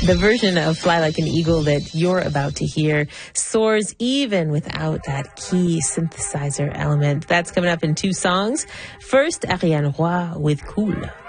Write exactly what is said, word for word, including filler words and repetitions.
The version of Fly Like an Eagle that you're about to hear soars even without that key synthesizer element. That's coming up in two songs. First, Ariane Roy with Cool.